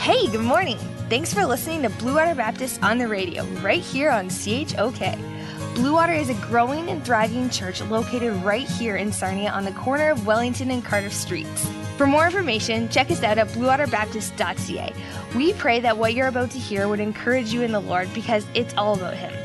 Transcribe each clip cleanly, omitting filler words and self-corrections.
Hey, good morning. Thanks for listening to Blue Water Baptist on the radio, right here on CHOK. Blue Water is a growing and thriving church located right here in Sarnia on the corner of Wellington and Cardiff Streets. For more information, check us out at bluewaterbaptist.ca. We pray that what you're about to hear would encourage you in the Lord because it's all about Him.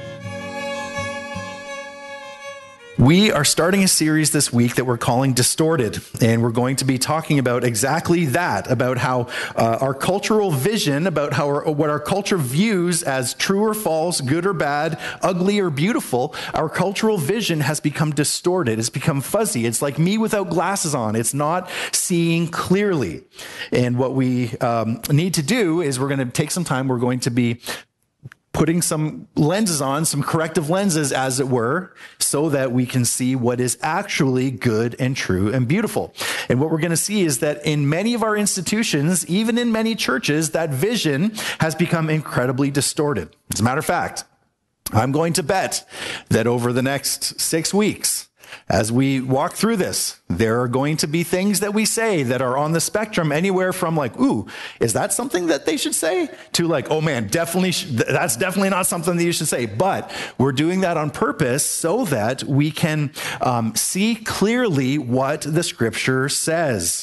We are starting a series this week that we're calling Distorted, and we're going to be talking about exactly that, about how our cultural vision, about how what our culture views as true or false, good or bad, ugly or beautiful, our cultural vision has become distorted. It's become fuzzy. It's like me without glasses on. It's not seeing clearly. And what we need to do is we're going to take some time. We're going to be putting some lenses on, some corrective lenses, as it were, so that we can see what is actually good and true and beautiful. And what we're going to see is that in many of our institutions, even in many churches, that vision has become incredibly distorted. As a matter of fact, I'm going to bet that over the next 6 weeks, as we walk through this, there are going to be things that we say that are on the spectrum anywhere from like, ooh, is that something that they should say? To like, oh man, that's definitely not something that you should say. But we're doing that on purpose so that we can see clearly what the scripture says,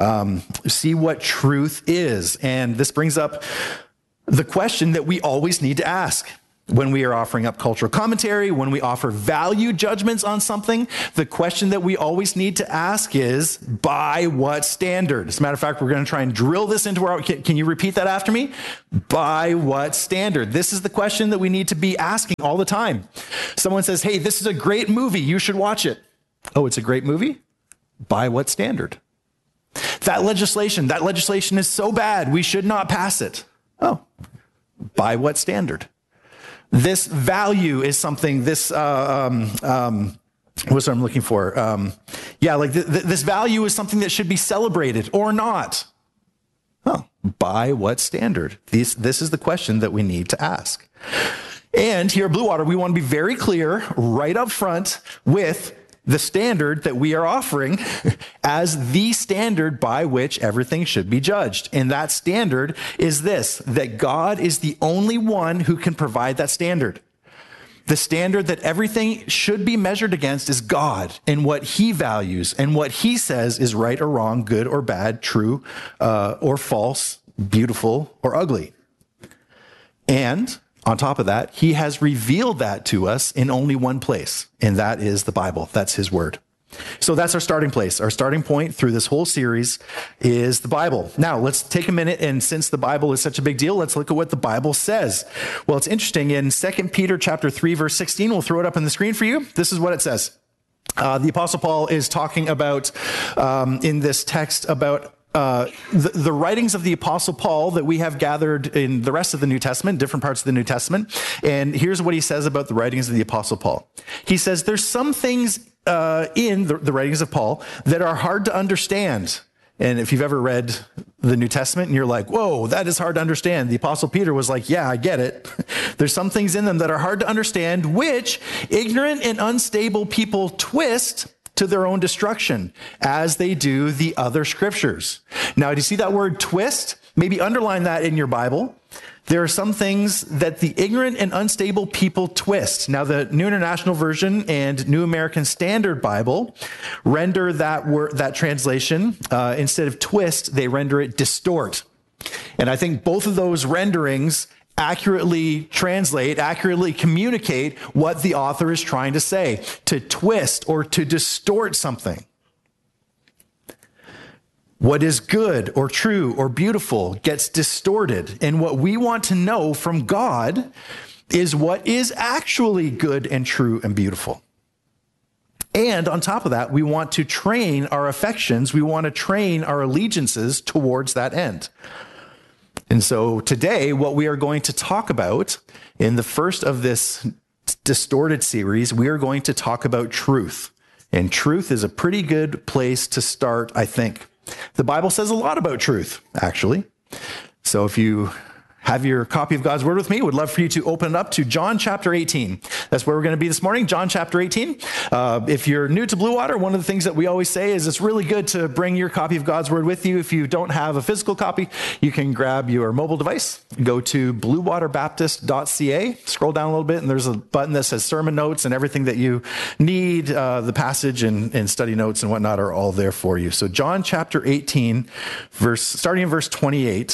see what truth is. And this brings up the question that we always need to ask. When we are offering up cultural commentary, when we offer value judgments on something, the question that we always need to ask is, by what standard? As a matter of fact, we're going to try and drill this into our... Can you repeat that after me? By what standard? This is the question that we need to be asking all the time. Someone says, hey, this is a great movie. You should watch it. Oh, it's a great movie? By what standard? That legislation is so bad, we should not pass it. Oh, by what standard? This value is something, what's what I'm looking for? This value is something that should be celebrated or not. Oh, by what standard? This is the question that we need to ask. And here at Blue Water, we want to be very clear right up front with the standard that we are offering as the standard by which everything should be judged. And that standard is this, that God is the only one who can provide that standard. The standard that everything should be measured against is God and what He values and what He says is right or wrong, good or bad, true or false, beautiful or ugly. And on top of that, He has revealed that to us in only one place, and that is the Bible. That's His word. So that's our starting place. Our starting point through this whole series is the Bible. Now, let's take a minute, and since the Bible is such a big deal, let's look at what the Bible says. Well, it's interesting. In 2 Peter chapter 3, verse 16, we'll throw it up on the screen for you. This is what it says. The Apostle Paul is talking about, in this text, about the writings of the Apostle Paul that we have gathered in the rest of the New Testament, different parts of the New Testament. And here's what he says about the writings of the Apostle Paul. He says, there's some things in the writings of Paul that are hard to understand. And if you've ever read the New Testament and you're like, whoa, that is hard to understand. The Apostle Peter was like, yeah, I get it. There's some things in them that are hard to understand, which ignorant and unstable people twist to their own destruction, as they do the other scriptures. Now, do you see that word twist? Maybe underline that in your Bible. There are some things that the ignorant and unstable people twist. Now, the New International Version and New American Standard Bible render that word, that translation, instead of twist, they render it distort. And I think both of those renderings accurately translate, accurately communicate what the author is trying to say, to twist or to distort something. What is good or true or beautiful gets distorted. And what we want to know from God is what is actually good and true and beautiful. And on top of that, we want to train our affections. We want to train our allegiances towards that end. And so today, what we are going to talk about in the first of this distorted series, we are going to talk about truth. And truth is a pretty good place to start, I think. The Bible says a lot about truth, actually. So if you have your copy of God's Word with me, would love for you to open it up to John chapter 18. That's where we're going to be this morning, John chapter 18. If you're new to Blue Water, one of the things that we always say is it's really good to bring your copy of God's Word with you. If you don't have a physical copy, you can grab your mobile device, go to bluewaterbaptist.ca, scroll down a little bit, and there's a button that says sermon notes, and everything that you need, the passage and study notes and whatnot are all there for you. So John chapter 18, starting in verse 28.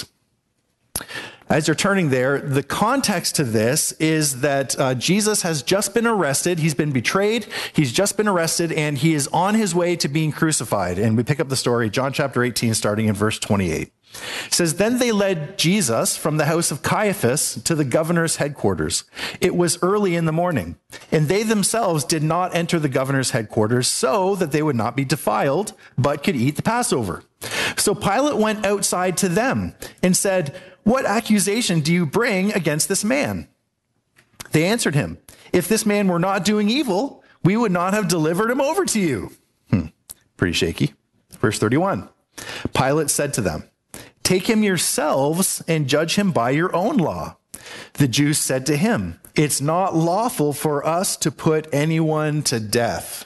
As you're turning there, the context to this is that Jesus has just been arrested. He's been betrayed. He's just been arrested, and he is on his way to being crucified. And we pick up the story, John chapter 18, starting in verse 28. It says, "Then they led Jesus from the house of Caiaphas to the governor's headquarters. It was early in the morning, and they themselves did not enter the governor's headquarters so that they would not be defiled, but could eat the Passover. So Pilate went outside to them and said, 'What accusation do you bring against this man?' They answered him, 'If this man were not doing evil, we would not have delivered him over to you.'" Pretty shaky. Verse 31. Pilate said to them, "Take him yourselves and judge him by your own law." The Jews said to him, "It's not lawful for us to put anyone to death."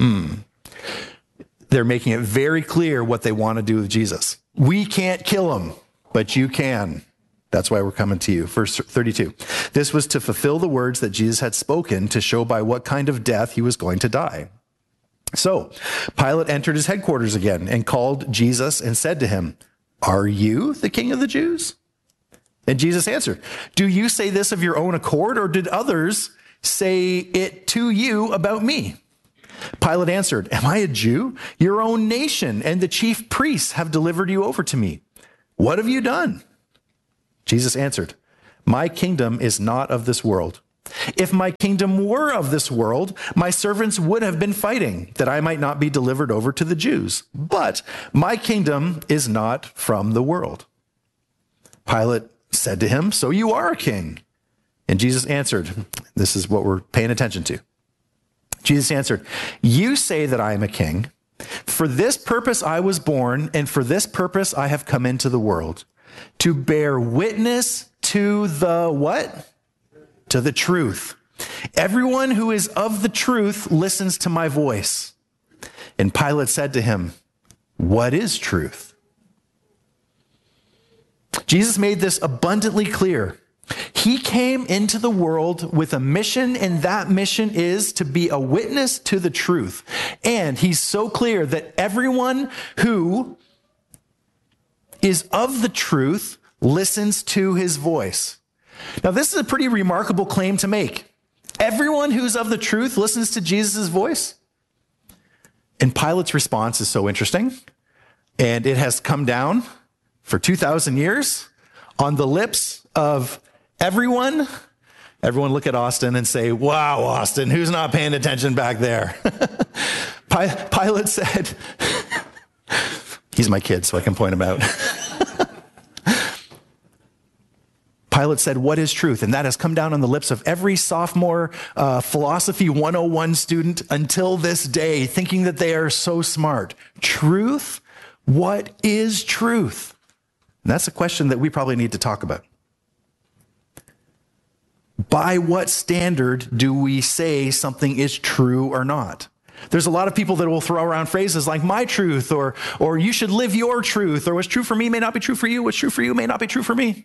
They're making it very clear what they want to do with Jesus. "We can't kill him, but you can. That's why we're coming to you." Verse 32. This was to fulfill the words that Jesus had spoken to show by what kind of death he was going to die. So Pilate entered his headquarters again and called Jesus and said to him, "Are you the king of the Jews?" And Jesus answered, "Do you say this of your own accord, or did others say it to you about me?" Pilate answered, "Am I a Jew? Your own nation and the chief priests have delivered you over to me. What have you done?" Jesus answered, "My kingdom is not of this world. If my kingdom were of this world, my servants would have been fighting that I might not be delivered over to the Jews. But my kingdom is not from the world." Pilate said to him, "So you are a king?" And Jesus answered, this is what we're paying attention to. Jesus answered, "You say that I am a king. For this purpose I was born, and for this purpose I have come into the world, to bear witness to the" what? "To the truth. Everyone who is of the truth listens to my voice." And Pilate said to him, "What is truth?" Jesus made this abundantly clear. He came into the world with a mission, and that mission is to be a witness to the truth. And he's so clear that everyone who is of the truth listens to his voice. Now, this is a pretty remarkable claim to make. Everyone who's of the truth listens to Jesus' voice. And Pilate's response is so interesting. And it has come down for 2,000 years on the lips of everyone. Everyone look at Austin and say, "Wow, Austin, who's not paying attention back there?" Pilate said, he's my kid, so I can point him out. Pilate said, "What is truth?" And that has come down on the lips of every sophomore philosophy 101 student until this day, thinking that they are so smart. Truth? What is truth? And that's a question that we probably need to talk about. By what standard do we say something is true or not? There's a lot of people that will throw around phrases like "my truth," or "you should live your truth," or "what's true for me may not be true for you, what's true for you may not be true for me."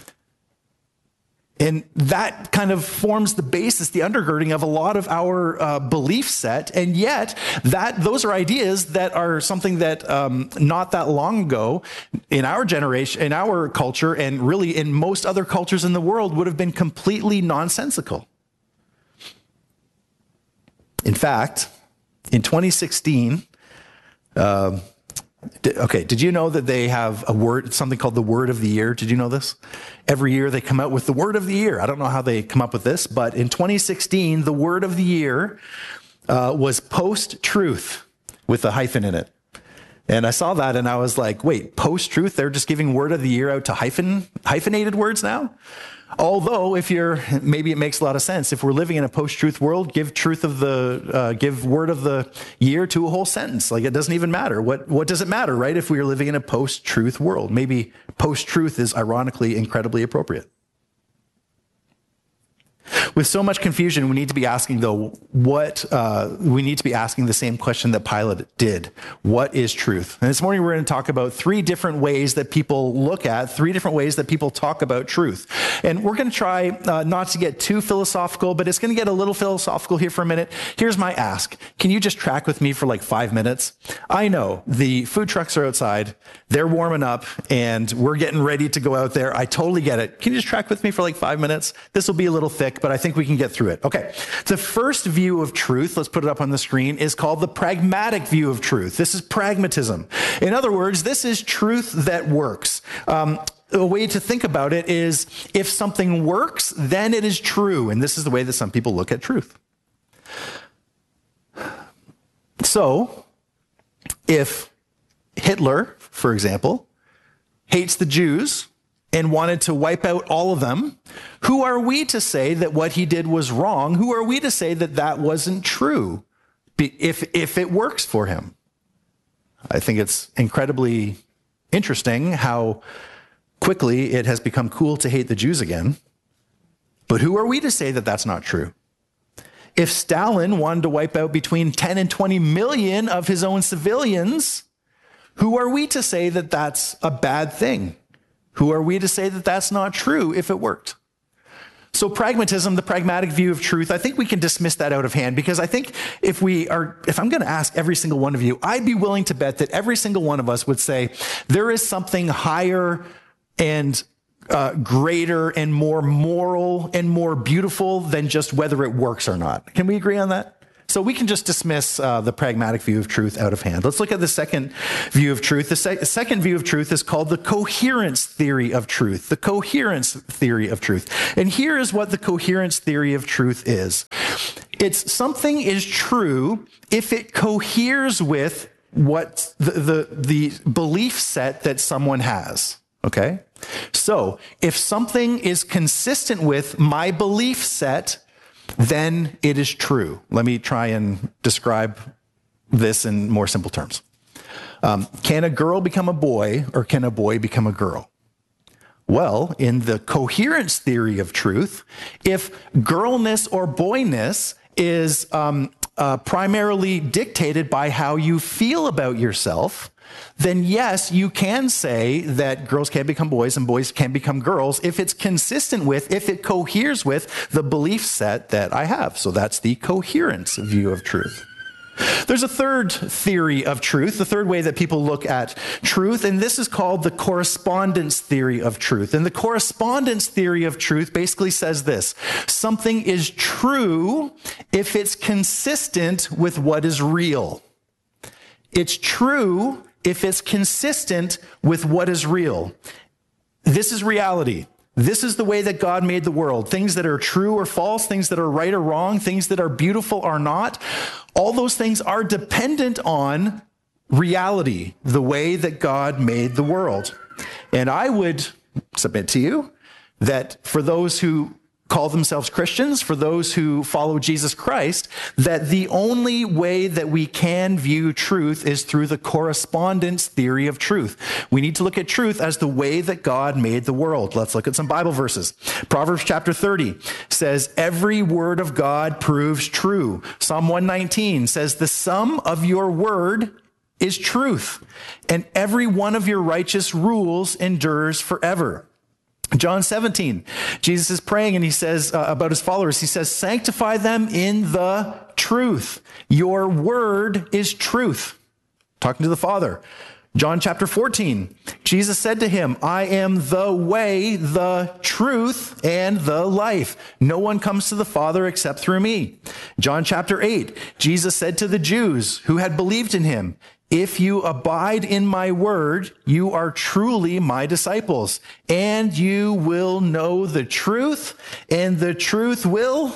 And that kind of forms the basis, the undergirding of a lot of our belief set. And yet, those are ideas that are something that not that long ago in our generation, in our culture, and really in most other cultures in the world would have been completely nonsensical. In fact, in 2016, did you know that they have something called the Word of the Year? Did you know this? Every year they come out with the Word of the Year. I don't know how they come up with this, but in 2016, the Word of the Year was post-truth with a hyphen in it. And I saw that and I was like, wait, post-truth, they're just giving word of the year out to hyphenated words now? Although, maybe it makes a lot of sense. If we're living in a post-truth world, give word of the year to a whole sentence. Like, it doesn't even matter. What does it matter, right? If we're living in a post-truth world, maybe post-truth is ironically incredibly appropriate. With so much confusion, we need to be asking, though, we need to be asking the same question that Pilate did. What is truth? And this morning, we're going to talk about three different ways that people talk about truth. And we're going to try not to get too philosophical, but it's going to get a little philosophical here for a minute. Here's my ask. Can you just track with me for like 5 minutes? I know the food trucks are outside. They're warming up, and we're getting ready to go out there. I totally get it. Can you just track with me for like 5 minutes? This will be a little thick, but I think we can get through it. Okay. The first view of truth, let's put it up on the screen, is called the pragmatic view of truth. This is pragmatism. In other words, this is truth that works. A way to think about it is, if something works, then it is true. And this is the way that some people look at truth. So, if Hitler, for example, hates the Jews and wanted to wipe out all of them, who are we to say that what he did was wrong? Who are we to say that that wasn't true if it works for him? I think it's incredibly interesting how quickly it has become cool to hate the Jews again. But who are we to say that that's not true? If Stalin wanted to wipe out between 10 and 20 million of his own civilians, who are we to say that that's a bad thing? Who are we to say that that's not true if it worked? So pragmatism, the pragmatic view of truth, I think we can dismiss that out of hand, because I think if I'm going to ask every single one of you, I'd be willing to bet that every single one of us would say there is something higher and greater and more moral and more beautiful than just whether it works or not. Can we agree on that? So we can just dismiss the pragmatic view of truth out of hand. Let's look at the second view of truth. The second view of truth is called the coherence theory of truth. The coherence theory of truth. And here is what the coherence theory of truth is. It's something is true if it coheres with what the belief set that someone has. Okay? So if something is consistent with my belief set, then it is true. Let me try and describe this in more simple terms. Can a girl become a boy, or can a boy become a girl? Well, in the coherence theory of truth, if girlness or boyness is primarily dictated by how you feel about yourself, then yes, you can say that girls can become boys and boys can become girls if it's consistent with, if it coheres with the belief set that I have. So that's the coherence view of truth. There's a third theory of truth, the third way that people look at truth, and this is called the correspondence theory of truth. And the correspondence theory of truth basically says this: something is true if it's consistent with what is real. It's true if it's consistent with what is real. This is reality. This is the way that God made the world. Things that are true or false, things that are right or wrong, things that are beautiful or not, all those things are dependent on reality, the way that God made the world. And I would submit to you that for those who call themselves Christians, for those who follow Jesus Christ, that the only way that we can view truth is through the correspondence theory of truth. We need to look at truth as the way that God made the world. Let's look at some Bible verses. Proverbs chapter 30 says, every word of God proves true. Psalm 119 says, the sum of your word is truth, and every one of your righteous rules endures forever. John 17, Jesus is praying and he says about his followers, he says, sanctify them in the truth. Your word is truth. Talking to the Father. John chapter 14, Jesus said to him, I am the way, the truth, and the life. No one comes to the Father except through me. John chapter 8, Jesus said to the Jews who had believed in him, if you abide in my word, you are truly my disciples, and you will know the truth, and the truth will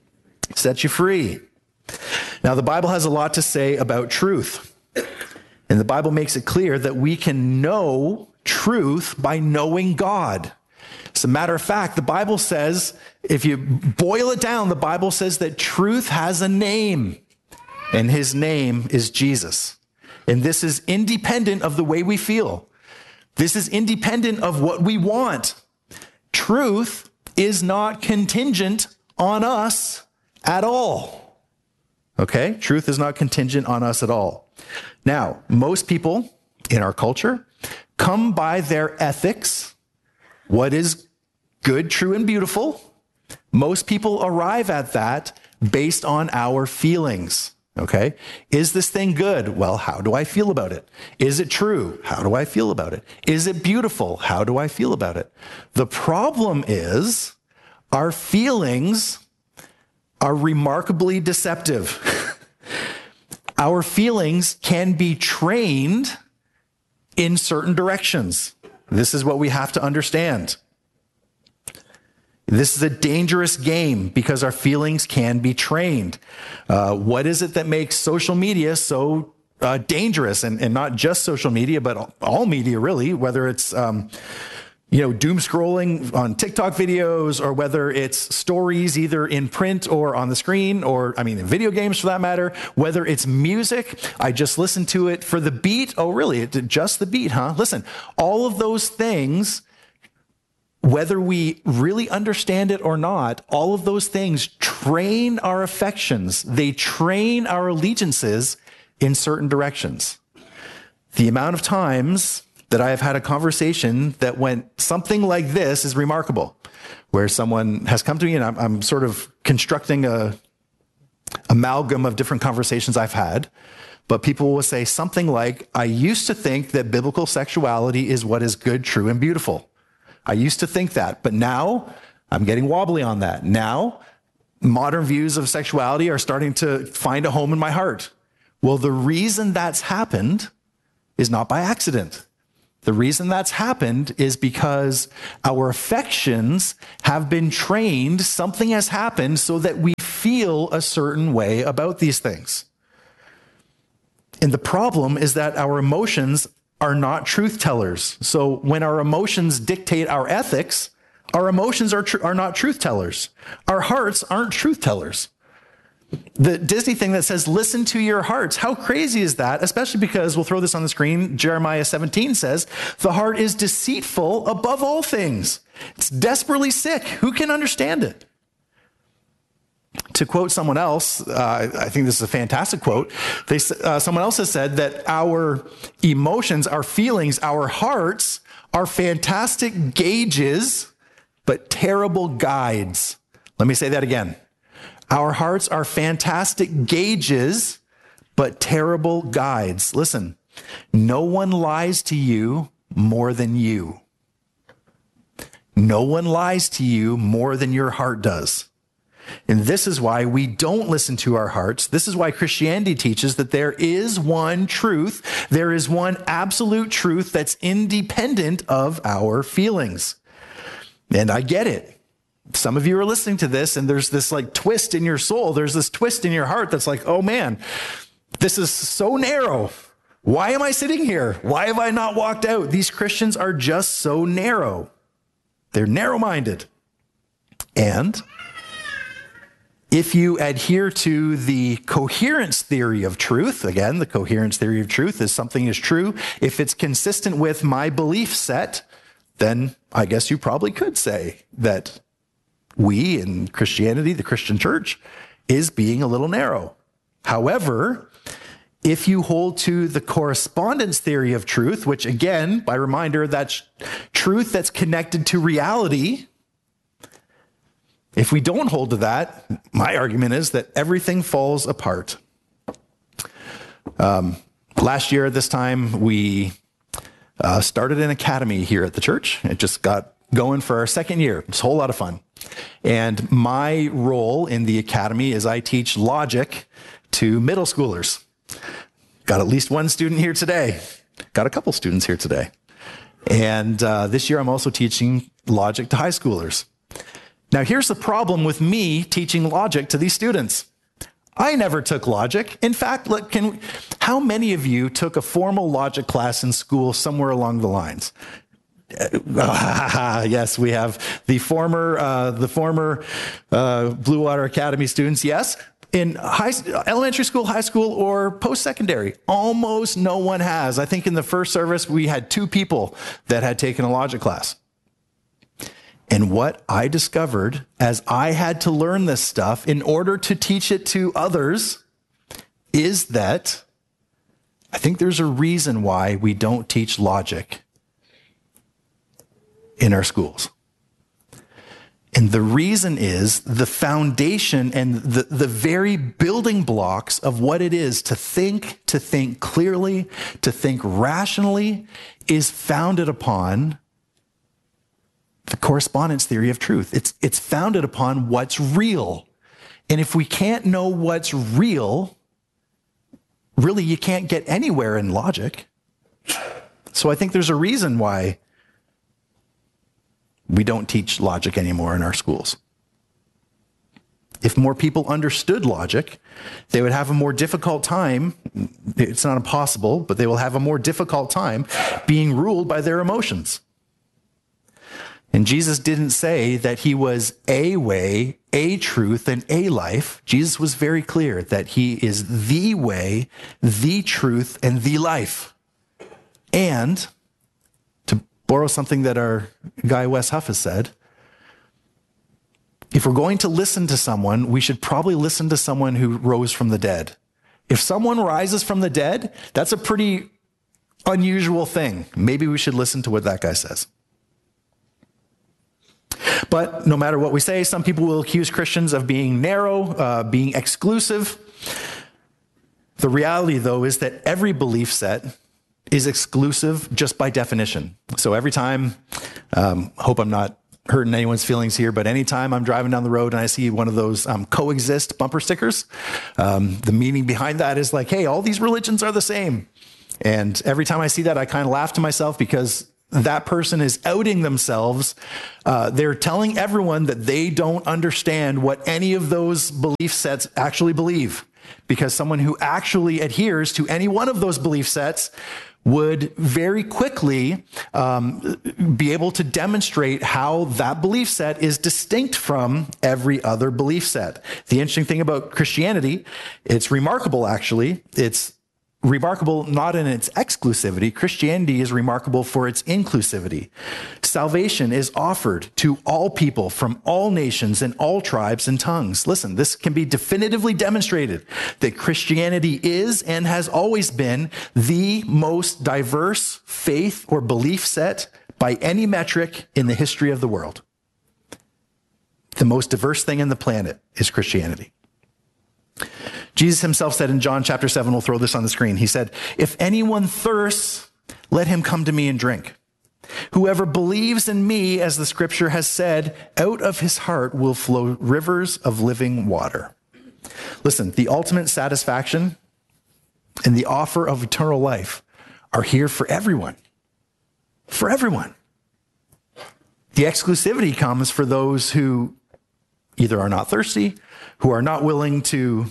set you free. Now, the Bible has a lot to say about truth. And the Bible makes it clear that we can know truth by knowing God. As a matter of fact, the Bible says, if you boil it down, the Bible says that truth has a name, and his name is Jesus. And this is independent of the way we feel. This is independent of what we want. Truth is not contingent on us at all. Okay? Truth is not contingent on us at all. Now, most people in our culture come by their ethics, what is good, true, and beautiful. Most people arrive at that based on our feelings. Okay? Is this thing good? Well, how do I feel about it? Is it true? How do I feel about it? Is it beautiful? How do I feel about it? The problem is our feelings are remarkably deceptive. Our feelings can be trained in certain directions. This is what we have to understand. This is a dangerous game because our feelings can be trained. What is it that makes social media so dangerous? And not just social media, but all media really, whether it's doom scrolling on TikTok videos, or whether it's stories either in print or on the screen, or in video games for that matter, whether it's music. I just listened to it for the beat. Oh, really? Just the beat, huh? Listen, all of those things, whether we really understand it or not, all of those things train our affections. They train our allegiances in certain directions. The amount of times that I have had a conversation that went something like this is remarkable, where someone has come to me, and I'm sort of constructing a amalgam of different conversations I've had, but people will say something like, I used to think that biblical sexuality is what is good, true, and beautiful. I used to think that, but now I'm getting wobbly on that. Now, modern views of sexuality are starting to find a home in my heart. Well, the reason that's happened is not by accident. The reason that's happened is because our affections have been trained, something has happened so that we feel a certain way about these things. And the problem is that our emotions are not truth tellers. So when our emotions dictate our ethics, our emotions are not truth tellers. Our hearts aren't truth tellers. The Disney thing that says, listen to your hearts. How crazy is that? Especially because, we'll throw this on the screen, Jeremiah 17 says, the heart is deceitful above all things. It's desperately sick. Who can understand it? To quote someone else, I think this is a fantastic quote. Someone else has said that our emotions, our feelings, our hearts are fantastic gauges, but terrible guides. Let me say that again. Our hearts are fantastic gauges, but terrible guides. Listen, no one lies to you more than you. No one lies to you more than your heart does. And this is why we don't listen to our hearts. This is why Christianity teaches that there is one truth. There is one absolute truth that's independent of our feelings. And I get it. Some of you are listening to this and there's this twist in your soul. There's this twist in your heart that's like, oh man, this is so narrow. Why am I sitting here? Why have I not walked out? These Christians are just so narrow. They're narrow-minded. And if you adhere to the coherence theory of truth, again, the coherence theory of truth is something is true. If it's consistent with my belief set, then I guess you probably could say that we in Christianity, the Christian church, is being a little narrow. However, if you hold to the correspondence theory of truth, which again, by reminder, that's truth that's connected to reality. If we don't hold to that, my argument is that everything falls apart. Last year at this time, we started an academy here at the church. It just got going for our second year. It's a whole lot of fun. And my role in the academy is I teach logic to middle schoolers. Got at least one student here today. Got a couple students here today. And this year I'm also teaching logic to high schoolers. Now here's the problem with me teaching logic to these students. I never took logic. In fact, look, how many of you took a formal logic class in school somewhere along the lines? Yes, we have the former Blue Water Academy students. Yes, in elementary school, high school, or post-secondary, almost no one has. I think in the first service, we had 2 people that had taken a logic class. And what I discovered as I had to learn this stuff in order to teach it to others is that I think there's a reason why we don't teach logic in our schools. And the reason is the foundation and the very building blocks of what it is to think clearly, to think rationally, is founded upon the correspondence theory of truth. It's founded upon what's real. And if we can't know what's real, really you can't get anywhere in logic. So I think there's a reason why we don't teach logic anymore in our schools. If more people understood logic, they would have a more difficult time. It's not impossible, but they will have a more difficult time being ruled by their emotions. And Jesus didn't say that he was a way, a truth, and a life. Jesus was very clear that he is the way, the truth, and the life. And to borrow something that our guy Wes Huff has said, if we're going to listen to someone, we should probably listen to someone who rose from the dead. If someone rises from the dead, that's a pretty unusual thing. Maybe we should listen to what that guy says. But no matter what we say, some people will accuse Christians of being narrow, being exclusive. The reality, though, is that every belief set is exclusive just by definition. So every time, hope I'm not hurting anyone's feelings here, but anytime I'm driving down the road and I see one of those coexist bumper stickers, the meaning behind that is like, hey, all these religions are the same. And every time I see that, I kind of laugh to myself because that person is outing themselves. They're telling everyone that they don't understand what any of those belief sets actually believe, because someone who actually adheres to any one of those belief sets would very quickly be able to demonstrate how that belief set is distinct from every other belief set. The interesting thing about Christianity, it's remarkable actually, it's remarkable not in its exclusivity. Christianity is remarkable for its inclusivity. Salvation is offered to all people from all nations and all tribes and tongues. Listen, this can be definitively demonstrated that Christianity is and has always been the most diverse faith or belief set by any metric in the history of the world. The most diverse thing on the planet is Christianity. Jesus himself said in John chapter 7, we'll throw this on the screen. He said, if anyone thirsts, let him come to me and drink. Whoever believes in me, as the scripture has said, out of his heart will flow rivers of living water. Listen, the ultimate satisfaction and the offer of eternal life are here for everyone. For everyone. The exclusivity comes for those who either are not thirsty, who are not willing to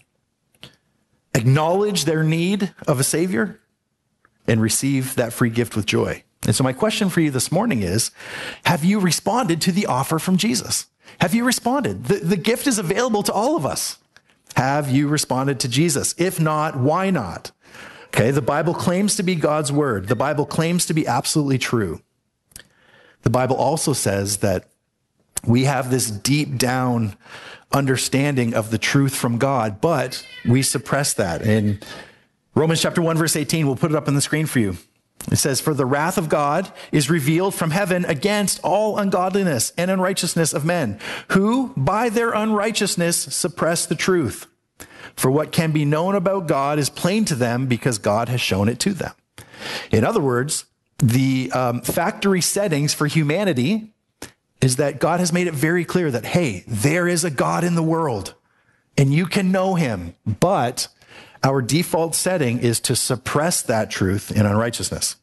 acknowledge their need of a Savior and receive that free gift with joy. And so my question for you this morning is, have you responded to the offer from Jesus? Have you responded? The gift is available to all of us. Have you responded to Jesus? If not, why not? Okay, the Bible claims to be God's word. The Bible claims to be absolutely true. The Bible also says that we have this deep down understanding of the truth from God, but we suppress that. In Romans chapter 1, verse 18, we'll put it up on the screen for you. It says, for the wrath of God is revealed from heaven against all ungodliness and unrighteousness of men, who by their unrighteousness suppress the truth. For what can be known about God is plain to them because God has shown it to them. In other words, the factory settings for humanity is that God has made it very clear that, hey, there is a God in the world and you can know him, but our default setting is to suppress that truth in unrighteousness.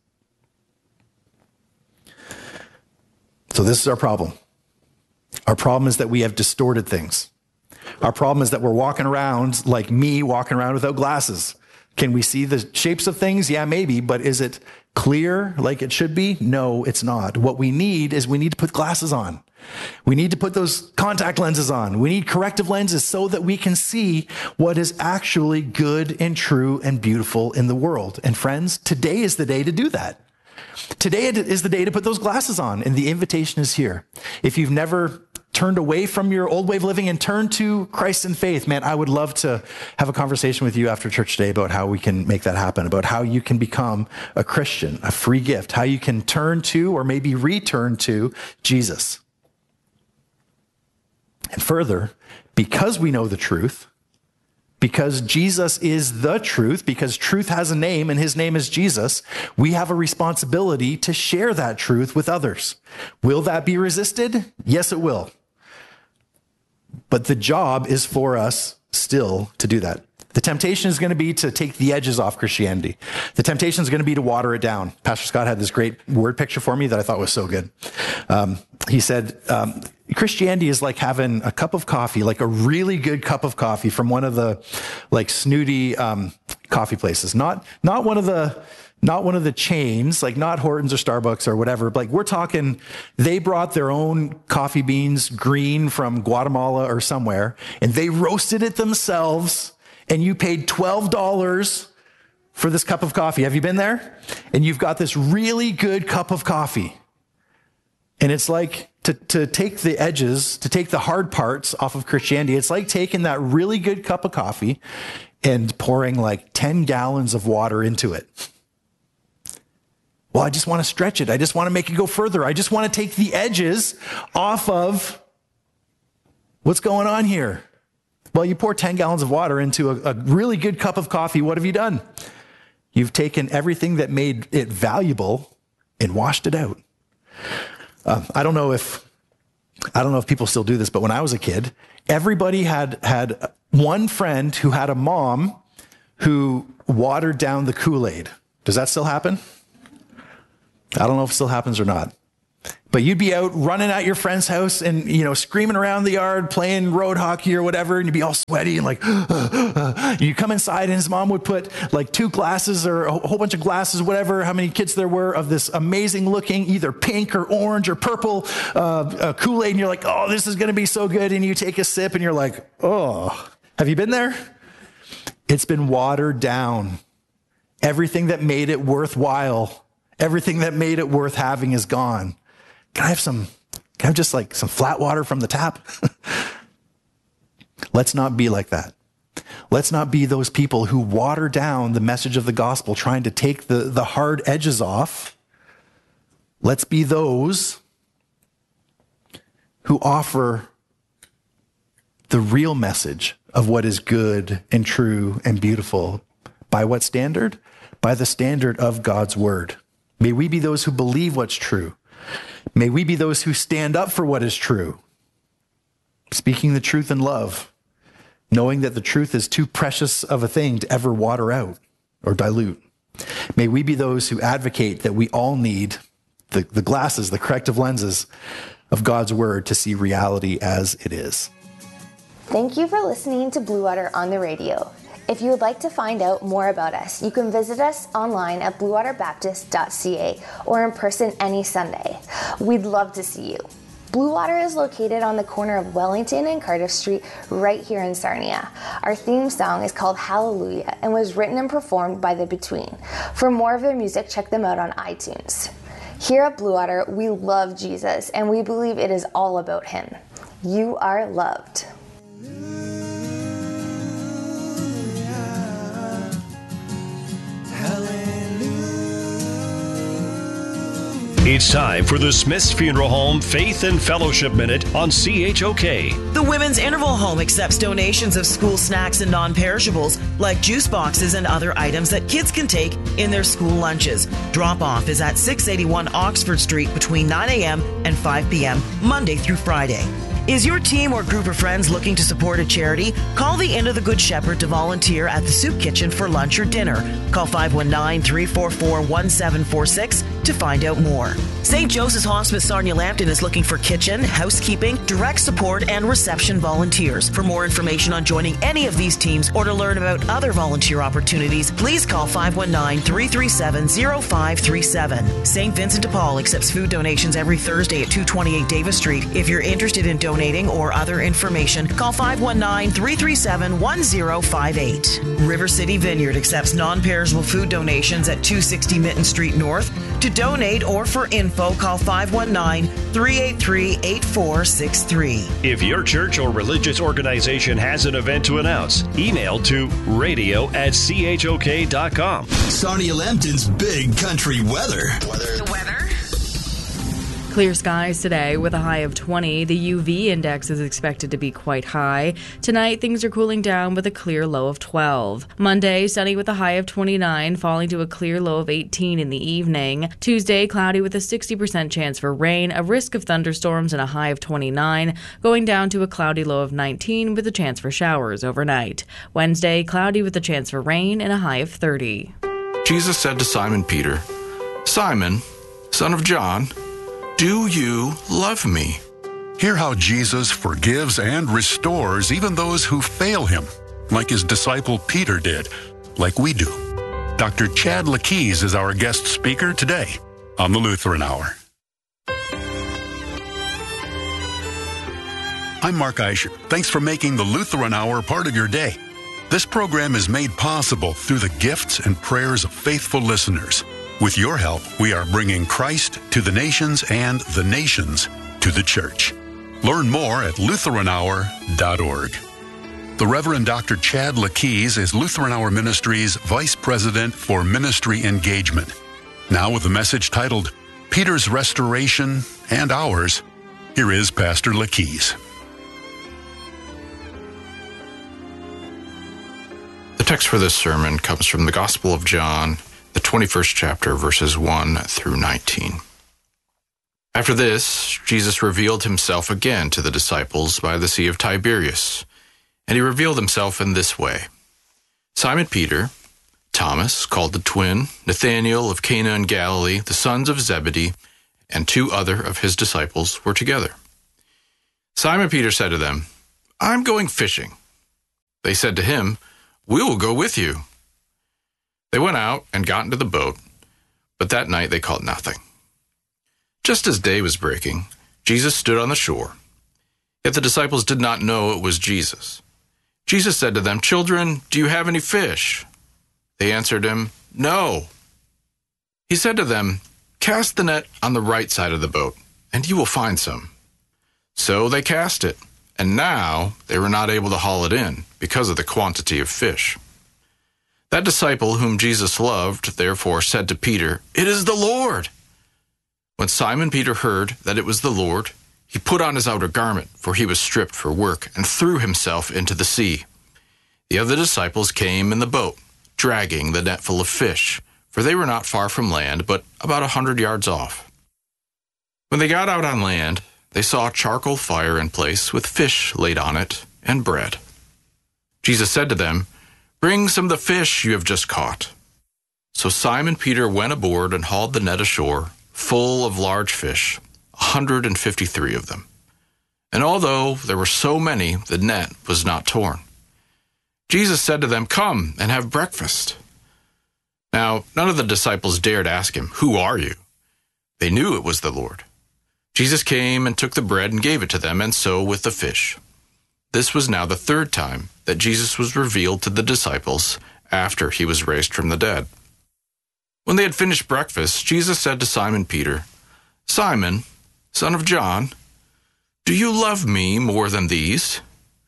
So this is our problem. Our problem is that we have distorted things. Our problem is that we're walking around like me, walking around without glasses. Can we see the shapes of things? Yeah, maybe, but is it clear like it should be? No, it's not. What we need to put glasses on. We need to put those contact lenses on. We need corrective lenses so that we can see what is actually good and true and beautiful in the world. And friends, today is the day to do that. Today is the day to put those glasses on, and the invitation is here. If you've never turned away from your old way of living and turned to Christ in faith, man, I would love to have a conversation with you after church today about how we can make that happen, about how you can become a Christian, a free gift, how you can turn to or maybe return to Jesus. And further, because we know the truth, because Jesus is the truth, because truth has a name and his name is Jesus, we have a responsibility to share that truth with others. Will that be resisted? Yes, it will. But the job is for us still to do that. The temptation is going to be to take the edges off Christianity. The temptation is going to be to water it down. Pastor Scott had this great word picture for me that I thought was so good. He said, Christianity is like having a cup of coffee, like a really good cup of coffee from one of the like snooty coffee places. Not one of the chains, like not Hortons or Starbucks or whatever. Like we're talking, they brought their own coffee beans, green from Guatemala or somewhere, and they roasted it themselves. And you paid $12 for this cup of coffee. Have you been there? And you've got this really good cup of coffee. And it's like to take the edges, to take the hard parts off of Christianity. It's like taking that really good cup of coffee and pouring like 10 gallons of water into it. Well, I just want to stretch it. I just want to make it go further. I just want to take the edges off of what's going on here. Well, you pour 10 gallons of water into a really good cup of coffee. What have you done? You've taken everything that made it valuable and washed it out. I don't know if people still do this, but when I was a kid, everybody had one friend who had a mom who watered down the Kool-Aid. Does that still happen? I don't know if it still happens or not. But you'd be out running at your friend's house and, screaming around the yard, playing road hockey or whatever, and you'd be all sweaty and like, you come inside and his mom would put like 2 glasses or a whole bunch of glasses, whatever, how many kids there were, of this amazing looking, either pink or orange or purple Kool-Aid. And you're like, oh, this is going to be so good. And you take a sip and you're like, oh, have you been there? It's been watered down. Everything that made it worthwhile, everything that made it worth having is gone. Can I have just like some flat water from the tap? Let's not be like that. Let's not be those people who water down the message of the gospel, trying to take the hard edges off. Let's be those who offer the real message of what is good and true and beautiful. By what standard? By the standard of God's word. May we be those who believe what's true. May we be those who stand up for what is true, speaking the truth in love, knowing that the truth is too precious of a thing to ever water out or dilute. May we be those who advocate that we all need the glasses, the corrective lenses of God's word to see reality as it is. Thank you for listening to Blue Water on the radio. If you would like to find out more about us, you can visit us online at bluewaterbaptist.ca or in person any Sunday. We'd love to see you. Blue Water is located on the corner of Wellington and Cardiff Street right here in Sarnia. Our theme song is called Hallelujah and was written and performed by The Between. For more of their music, check them out on iTunes. Here at Blue Water, we love Jesus and we believe it is all about him. You are loved. It's time for the Smith's Funeral Home Faith and Fellowship Minute on CHOK. The Women's Interval Home accepts donations of school snacks and non-perishables like juice boxes and other items that kids can take in their school lunches. Drop-off is at 681 Oxford Street between 9 a.m. and 5 p.m. Monday through Friday. Is your team or group of friends looking to support a charity? Call the Inn of the Good Shepherd to volunteer at the soup kitchen for lunch or dinner. Call 519-344-1746 to find out more. St. Joseph's Hospice Sarnia Lambton is looking for kitchen, housekeeping, direct support, and reception volunteers. For more information on joining any of these teams or to learn about other volunteer opportunities, please call 519-337-0537. St. Vincent de Paul accepts food donations every Thursday at 228 Davis Street. If you're interested in donating or other information, call 519-337-1058. River City Vineyard accepts non-perishable food donations at 260 Mitten Street North. To donate or for info, call 519-383-8463. If your church or religious organization has an event to announce, email to radio@chok.com. Sarnia Lambton's Big Country Weather. The weather. Clear skies today with a high of 20. The UV index is expected to be quite high. Tonight, things are cooling down with a clear low of 12. Monday, sunny with a high of 29, falling to a clear low of 18 in the evening. Tuesday, cloudy with a 60% chance for rain, a risk of thunderstorms, and a high of 29, going down to a cloudy low of 19 with a chance for showers overnight. Wednesday, cloudy with a chance for rain and a high of 30. Jesus said to Simon Peter, "Simon, son of John, do you love me?" Hear how Jesus forgives and restores even those who fail him, like his disciple Peter did, like we do. Dr. Chad Lakeys is our guest speaker today on the Lutheran Hour. I'm Mark Eicher. Thanks for making the Lutheran Hour part of your day. This program is made possible through the gifts and prayers of faithful listeners. With your help, we are bringing Christ to the nations and the nations to the church. Learn more at LutheranHour.org. The Reverend Dr. Chad Lakeys is Lutheran Hour Ministries Vice President for Ministry Engagement. Now with a message titled, Peter's Restoration and Ours, here is Pastor Lakeys. The text for this sermon comes from the Gospel of John, the 21st chapter, verses 1 through 19. After this, Jesus revealed himself again to the disciples by the Sea of Tiberias, and he revealed himself in this way. Simon Peter, Thomas, called the twin, Nathanael of Cana in Galilee, the sons of Zebedee, and 2 other of his disciples were together. Simon Peter said to them, "I'm going fishing." They said to him, "We will go with you." They went out and got into the boat, but that night they caught nothing. Just as day was breaking, Jesus stood on the shore. Yet the disciples did not know it was Jesus. Jesus said to them, "Children, do you have any fish?" They answered him, "No." He said to them, "Cast the net on the right side of the boat, and you will find some." So they cast it, and now they were not able to haul it in because of the quantity of fish. That disciple whom Jesus loved, therefore, said to Peter, "It is the Lord." When Simon Peter heard that it was the Lord, he put on his outer garment, for he was stripped for work, and threw himself into the sea. The other disciples came in the boat, dragging the net full of fish, for they were not far from land, but about 100 yards off. When they got out on land, they saw a charcoal fire in place with fish laid on it and bread. Jesus said to them, "Bring some of the fish you have just caught." So Simon Peter went aboard and hauled the net ashore, full of large fish, 153 of them. And although there were so many, the net was not torn. Jesus said to them, "Come and have breakfast." Now, none of the disciples dared ask him, "Who are you?" They knew it was the Lord. Jesus came and took the bread and gave it to them, and so with the fish. This was now the 3rd time that Jesus was revealed to the disciples after he was raised from the dead. When they had finished breakfast, Jesus said to Simon Peter, "Simon, son of John, do you love me more than these?"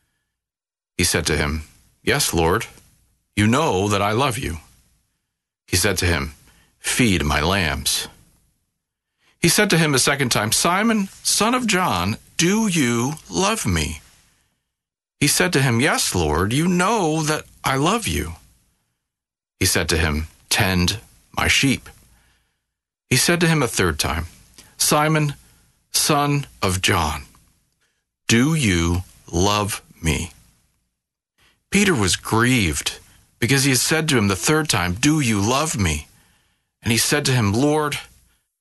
He said to him, "Yes, Lord, you know that I love you." He said to him, "Feed my lambs." He said to him a second time, "Simon, son of John, do you love me?" He said to him, "Yes, Lord, you know that I love you." He said to him, "Tend my sheep." He said to him a third time, "Simon, son of John, do you love me?" Peter was grieved because he had said to him the 3rd time, "Do you love me?" And he said to him, "Lord,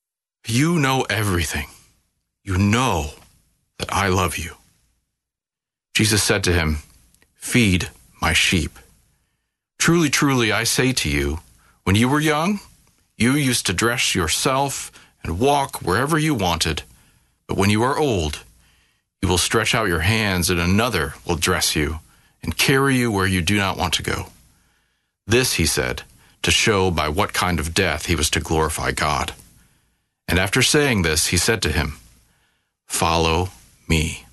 You know everything. You know that I love you." Jesus said to him, "Feed my sheep. Truly, truly, I say to you, when you were young, you used to dress yourself and walk wherever you wanted. But when you are old, you will stretch out your hands and another will dress you and carry you where you do not want to go." This he said to show by what kind of death he was to glorify God. And after saying this, he said to him, "Follow me."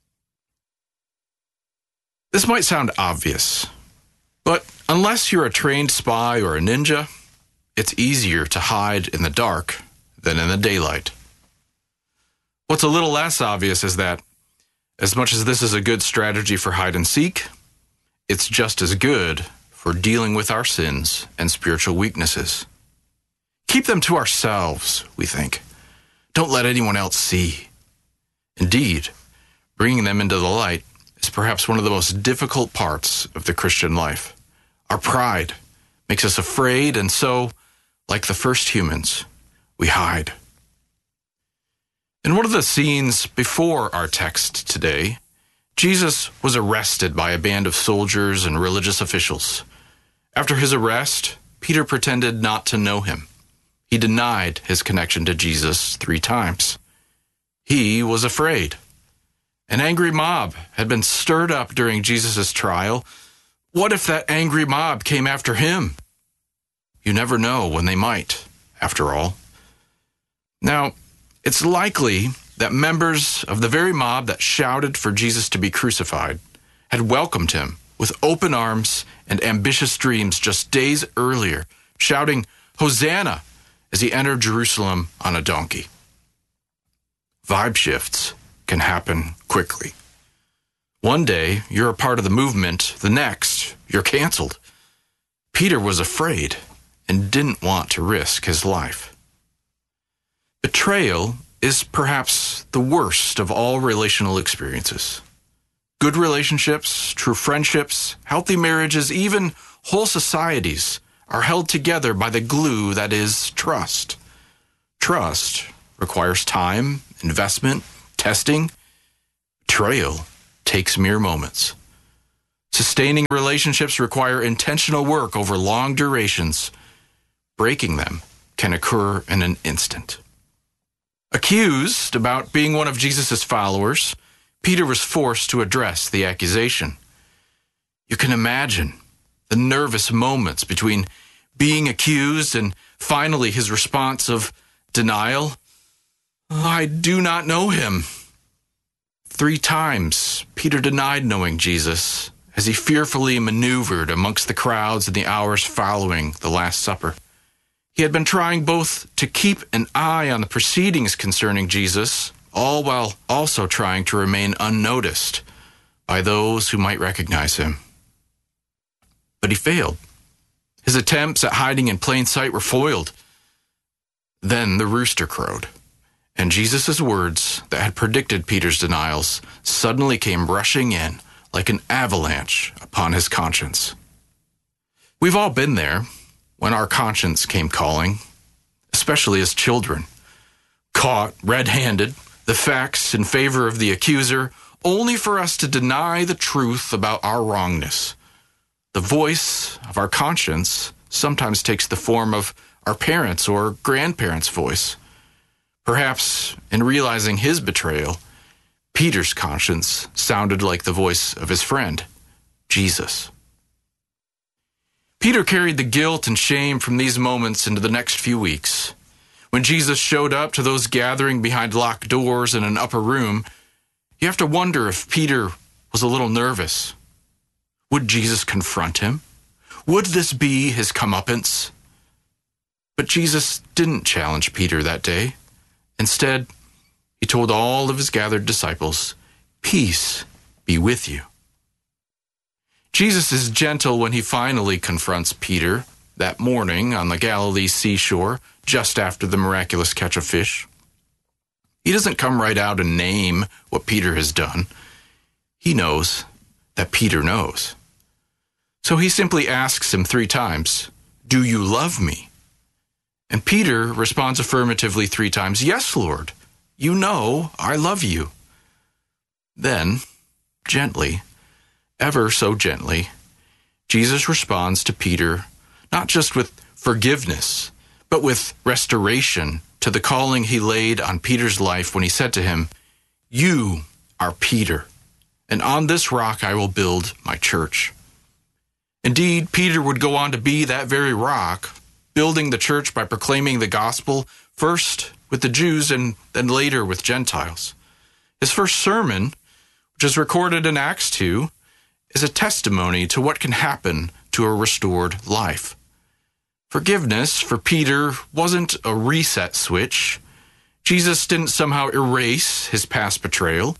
This might sound obvious, but unless you're a trained spy or a ninja, it's easier to hide in the dark than in the daylight. What's a little less obvious is that, as much as this is a good strategy for hide and seek, it's just as good for dealing with our sins and spiritual weaknesses. Keep them to ourselves, we think. Don't let anyone else see. Indeed, bringing them into the light is perhaps one of the most difficult parts of the Christian life. Our pride makes us afraid, and so, like the first humans, we hide. In one of the scenes before our text today, Jesus was arrested by a band of soldiers and religious officials. After his arrest, Peter pretended not to know him. He denied his connection to Jesus 3 times. He was afraid. An angry mob had been stirred up during Jesus' trial. What if that angry mob came after him? You never know when they might, after all. Now, it's likely that members of the very mob that shouted for Jesus to be crucified had welcomed him with open arms and ambitious dreams just days earlier, shouting, "Hosanna," as he entered Jerusalem on a donkey. Vibe shifts can happen quickly. One day, you're a part of the movement. The next, you're canceled. Peter was afraid and didn't want to risk his life. Betrayal is perhaps the worst of all relational experiences. Good relationships, true friendships, healthy marriages, even whole societies are held together by the glue that is trust. Trust requires time, investment, testing. Betrayal takes mere moments. Sustaining relationships require intentional work over long durations. Breaking them can occur in an instant. Accused about being one of Jesus' followers, Peter was forced to address the accusation. You can imagine the nervous moments between being accused and finally his response of denial. "I do not know him." 3 times, Peter denied knowing Jesus as he fearfully maneuvered amongst the crowds in the hours following the Last Supper. He had been trying both to keep an eye on the proceedings concerning Jesus, all while also trying to remain unnoticed by those who might recognize him. But he failed. His attempts at hiding in plain sight were foiled. Then the rooster crowed, and Jesus' words that had predicted Peter's denials suddenly came rushing in like an avalanche upon his conscience. We've all been there when our conscience came calling, especially as children, caught red-handed, the facts in favor of the accuser, only for us to deny the truth about our wrongness. The voice of our conscience sometimes takes the form of our parents' or grandparents' voice. Perhaps in realizing his betrayal, Peter's conscience sounded like the voice of his friend, Jesus. Peter carried the guilt and shame from these moments into the next few weeks. When Jesus showed up to those gathering behind locked doors in an upper room, you have to wonder if Peter was a little nervous. Would Jesus confront him? Would this be his comeuppance? But Jesus didn't challenge Peter that day. Instead, he told all of his gathered disciples, "Peace be with you." Jesus is gentle when he finally confronts Peter that morning on the Galilee seashore, just after the miraculous catch of fish. He doesn't come right out and name what Peter has done. He knows that Peter knows. So he simply asks him 3 times, "Do you love me?" And Peter responds affirmatively 3 times, "Yes, Lord, you know I love you." Then, gently, ever so gently, Jesus responds to Peter not just with forgiveness, but with restoration to the calling he laid on Peter's life when he said to him, "You are Peter, and on this rock I will build my church." Indeed, Peter would go on to be that very rock, building the church by proclaiming the gospel, first with the Jews and then later with Gentiles. His first sermon, which is recorded in Acts 2, is a testimony to what can happen to a restored life. Forgiveness for Peter wasn't a reset switch. Jesus didn't somehow erase his past betrayal.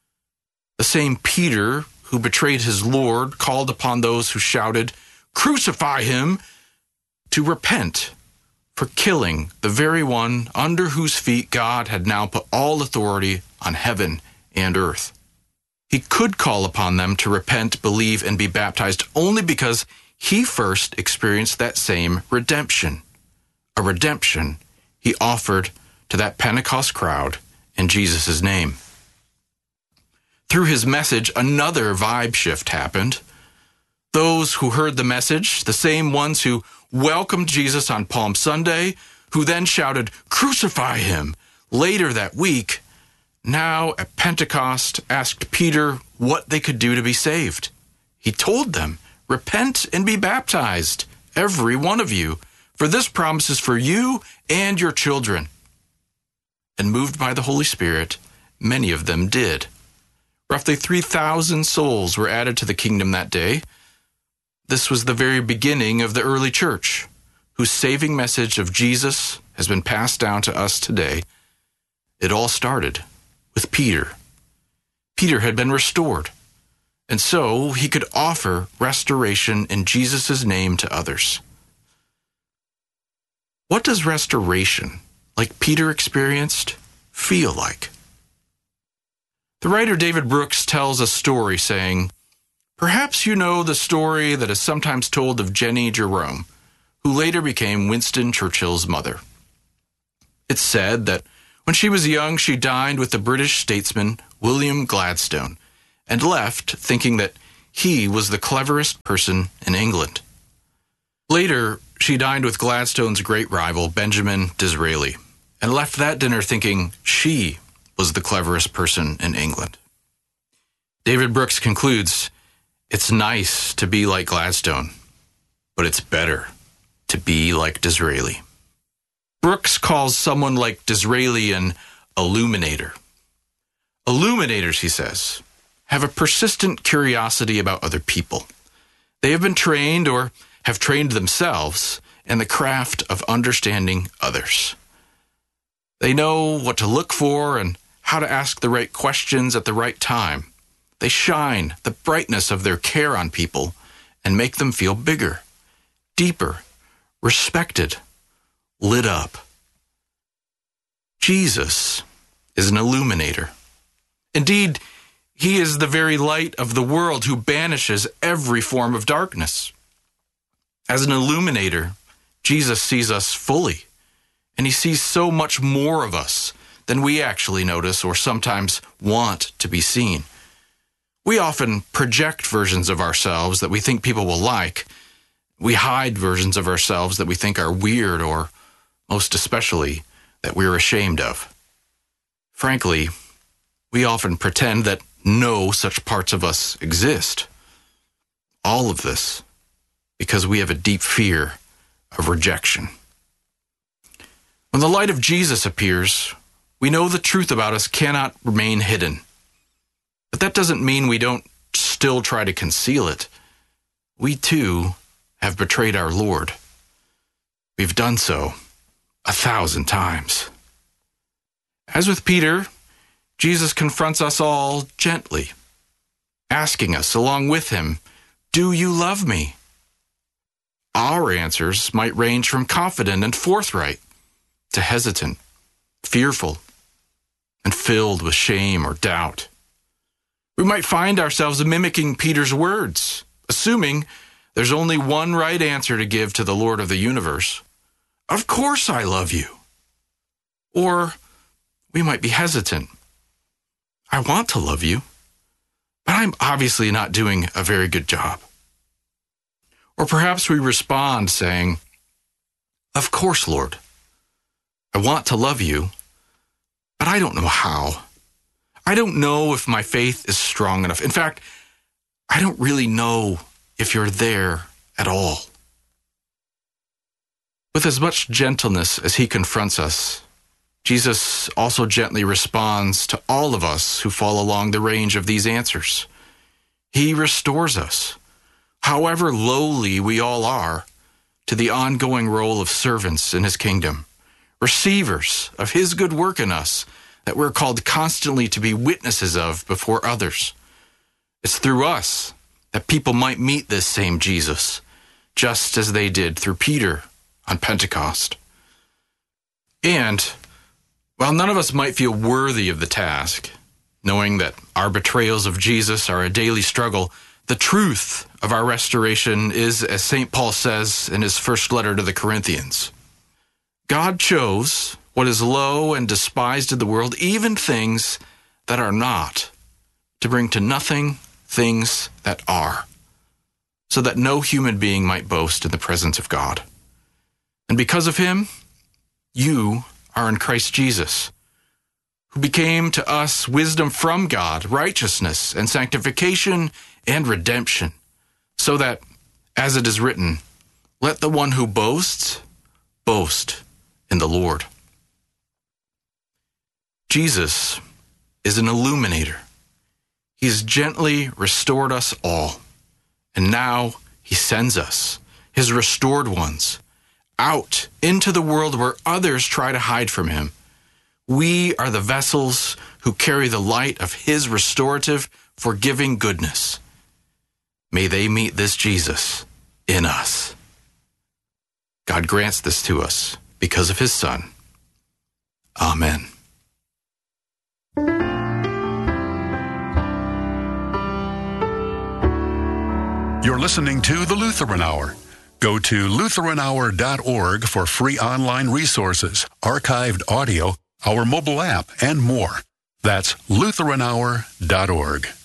The same Peter who betrayed his Lord called upon those who shouted, "Crucify him," to repent for killing the very one under whose feet God had now put all authority on heaven and earth. He could call upon them to repent, believe, and be baptized only because he first experienced that same redemption, a redemption he offered to that Pentecost crowd in Jesus' name. Through his message, another vibe shift happened. Those who heard the message, the same ones who welcomed Jesus on Palm Sunday, who then shouted, "Crucify him," later that week, now at Pentecost asked Peter what they could do to be saved. He told them, "Repent and be baptized, every one of you, for this promise is for you and your children." And moved by the Holy Spirit, many of them did. Roughly 3,000 souls were added to the kingdom that day. This was the very beginning of the early church, whose saving message of Jesus has been passed down to us today. It all started with Peter. Peter had been restored, and so he could offer restoration in Jesus' name to others. What does restoration, like Peter experienced, feel like? The writer David Brooks tells a story saying, "Perhaps you know the story that is sometimes told of Jenny Jerome, who later became Winston Churchill's mother. It's said that when she was young, she dined with the British statesman William Gladstone and left thinking that he was the cleverest person in England. Later, she dined with Gladstone's great rival, Benjamin Disraeli, and left that dinner thinking she was the cleverest person in England." David Brooks concludes, "It's nice to be like Gladstone, but it's better to be like Disraeli." Brooks calls someone like Disraeli an illuminator. Illuminators, he says, have a persistent curiosity about other people. They have been trained or have trained themselves in the craft of understanding others. They know what to look for and how to ask the right questions at the right time. They shine the brightness of their care on people and make them feel bigger, deeper, respected, lit up. Jesus is an illuminator. Indeed, he is the very light of the world who banishes every form of darkness. As an illuminator, Jesus sees us fully, and he sees so much more of us than we actually notice or sometimes want to be seen. We often project versions of ourselves that we think people will like. We hide versions of ourselves that we think are weird or, most especially, that we're ashamed of. Frankly, we often pretend that no such parts of us exist. All of this because we have a deep fear of rejection. When the light of Jesus appears, we know the truth about us cannot remain hidden. But that doesn't mean we don't still try to conceal it. We too have betrayed our Lord. We've done so 1,000 times. As with Peter, Jesus confronts us all gently, asking us along with him, "Do you love me?" Our answers might range from confident and forthright to hesitant, fearful, and filled with shame or doubt. We might find ourselves mimicking Peter's words, assuming there's only one right answer to give to the Lord of the universe, Of course I love you. Or we might be hesitant. I want to love you, but I'm obviously not doing a very good job. Or perhaps we respond saying, of course, Lord, I want to love you, but I don't know how. I don't know if my faith is strong enough. In fact, I don't really know if you're there at all. With as much gentleness as he confronts us, Jesus also gently responds to all of us who fall along the range of these answers. He restores us, however lowly we all are, to the ongoing role of servants in his kingdom, receivers of his good work in us that we're called constantly to be witnesses of before others. It's through us that people might meet this same Jesus, just as they did through Peter on Pentecost. And while none of us might feel worthy of the task, knowing that our betrayals of Jesus are a daily struggle, the truth of our restoration is, as St. Paul says in his first letter to the Corinthians, God chose what is low and despised in the world, even things that are not, to bring to nothing things that are, so that no human being might boast in the presence of God. And because of him, you are in Christ Jesus, who became to us wisdom from God, righteousness and sanctification and redemption, so that, as it is written, let the one who boasts, boast in the Lord. Jesus is an illuminator. He has gently restored us all, and now he sends us, his restored ones, out into the world where others try to hide from him. We are the vessels who carry the light of his restorative, forgiving goodness. May they meet this Jesus in us. God grants this to us because of his Son. Amen. You're listening to the Lutheran Hour. Go to LutheranHour.org for free online resources, archived audio, our mobile app, and more. That's LutheranHour.org.